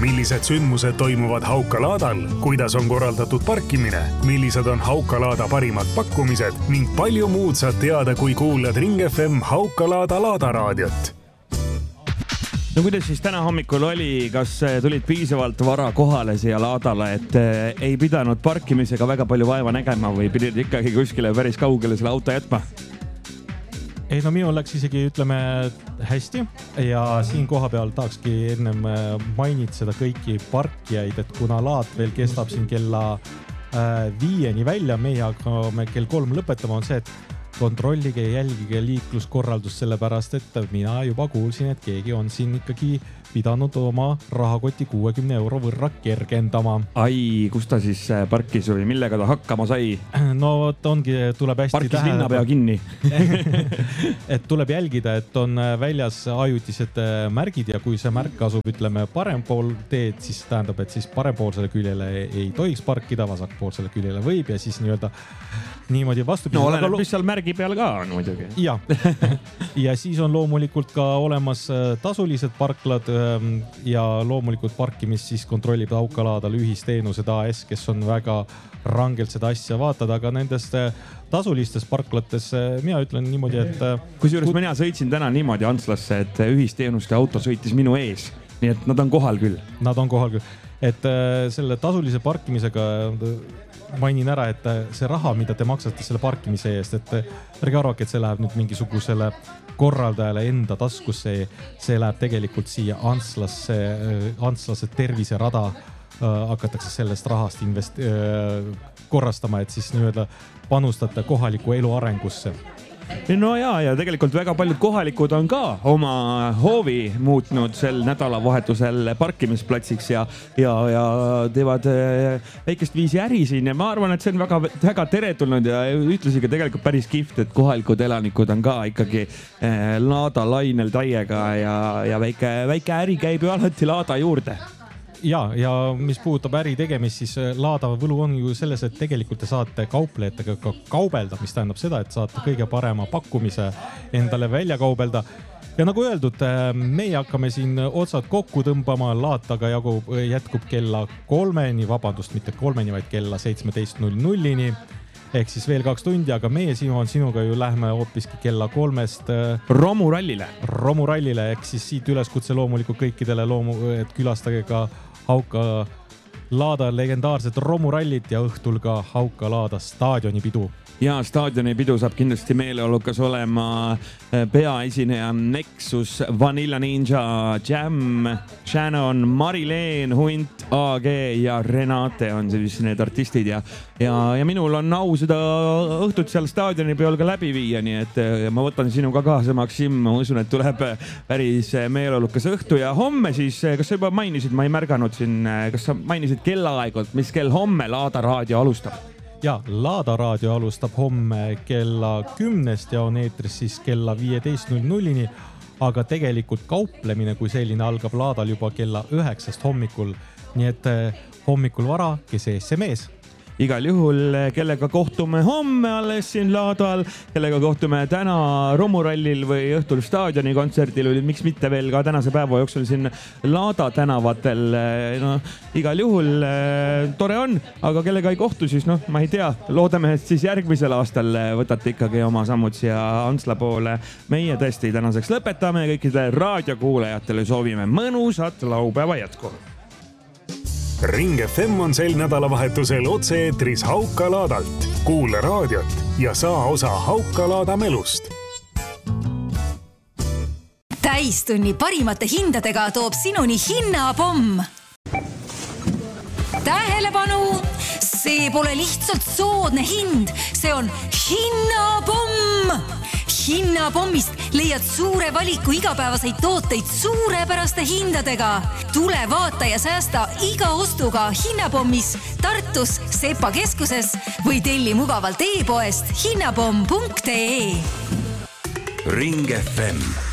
millised sündmused toimuvad Haukalaadal, kuidas on korraldatud parkimine, millised on Haukalaada parimad pakkumised ning palju muud saad teada, kui kuulad Ring FM Haukalaada laadaraadiot. No kuidas siis täna hommikul oli, kas tulid piisavalt vara kohale siia laadale, et ei pidanud parkimisega väga palju vaeva nägema või pidid ikkagi kuskile päris kaugele selle auto jätma? Ei, no minul läks isegi, ütleme, hästi ja siin koha peal tahakski ennem mainid seda kõiki parkijaid, et kuna laad veel kestab siin kella 5 välja, meie hakkame kell 3 lõpetama, on see, et kontrollige ja jälgige liikluskorraldust, sellepärast, et mina juba kuulsin, et keegi on siin ikkagi pidanud oma rahakoti 60 € võrra kergendama. Ai, kus ta siis parkis või millega ta hakkama sai? No ongi, tuleb hästi parkis linnapea kinni. Et tuleb jälgida, et on väljas ajutised märgid ja kui see märk asub, ütleme, parempool teed, siis tähendab, et siis parempoolsele küljele ei tohiks parkida, vasakpoolsele küljele võib ja siis niimoodi vastupidi. No oleneb, mis seal märgi peal ka on muidugi. Ja. Ja siis on loomulikult ka olemas tasulised parklad ja loomulikult parkimist siis kontrollib Haukalaadal ühisteenused AS, kes on väga rangelt seda asja vaatad, aga nendest tasulistes parklates mina ütlen niimoodi, et... Kusjuures mina sõitsin täna niimoodi Antslasse, et ühisteenuste auto sõitis minu ees, nii et nad on kohal küll. Nad on kohal küll. Et selle tasulise parkimisega mainin ära, et see raha, mida te maksate selle parkimise eest, et ärge arvake, et see läheb nüüd mingisugusele korraldajale enda taskusse, see läheb tegelikult siia Antslase terviserada hakatakse sellest rahast korrastama, et siis nii-öelda panustate kohaliku elu arengusse. No ja tegelikult väga paljud kohalikud on ka oma hoovi muutnud sel nädalavahetusel parkimisplatsiks ja teevad väikest viisi äri siin ja ma arvan, et see on väga teretulnud ja ütlesin ka tegelikult päris kihvt, et kohalikud elanikud on ka ikkagi laada lainel täiega ja väike äri käib ju alati laada juurde. Ja mis puudutab äri tegemist, siis laada võlu on ju selles, et tegelikult te saate kauplejatega ka kaubelda, mis tähendab seda, et saate kõige parema pakkumise endale välja kaubelda. Ja nagu öeldud, meie hakkame siin otsad kokku tõmbama, laataga jätkub kella 3-ni, vabandust, mitte 3-ni, vaid kella 17:00-ni. Ehk siis veel 2 tundi, aga meie sinuga ju lähme hoopiski kella 3-st romurallile, ehk siis siit üleskutse loomulikult kõikidele et külastage ka Haukalaada legendaarset romurallit ja õhtul ka Haukalaada staadionipidu. Ja staadionipidu saab kindlasti meeleolukas olema peaesineja Nexus, Vanilla Ninja, Jam, Shannon, Marilene, Hunt, AG ja Renate on siis need artistid ja minul on au seda õhtut seal staadioni peal ka läbi viia, nii et ma võtan sinuga kaasa, Maksim, ma usun, et tuleb päris meeleolukas õhtu ja homme siis, kas sa juba mainisid, ma ei märganud siin, kas sa mainisid kellaaegult, mis kell homme Laada raadio alustab? Ja Laada raadio alustab homme kella 10-st ja on eetris siis kella 15:00-ni, aga tegelikult kauplemine kui selline algab Laadal juba kella 9-st hommikul, nii et hommikul vara, kes ees see mees. Igal juhul, kellega kohtume homme alles siin Laadal, kellega kohtume täna romurallil või õhtul staadioni kontserdil või miks mitte veel ka tänase päeva jooksul siin Laada tänavatel. No, igal juhul tore on, aga kellega ei kohtu, siis ma ei tea, loodame, et siis järgmisel aastal võtate ikkagi oma sammud siia Antsla poole. Meie tõesti tänaseks lõpetame ja kõikidele raadiokuulajatele soovime mõnusat laupäeva jätku. Ring FM on sel nädalavahetusel otse-eetris Haukalaadalt. Kuula raadiot ja saa osa Haukalaada melust. Täistunni parimate hindadega toob sinuni hinnapomm. Tähelepanu! See pole lihtsalt soodne hind, see on hinnapomm! Hinnapommist leiad suure valiku igapäevaseid tooteid suurepäraste hindadega. Tule vaata ja säästa iga ostuga Hinnapommis, Tartus, Sepa keskuses või telli mugavalt e-poest hinnapomm.ee. Ring FM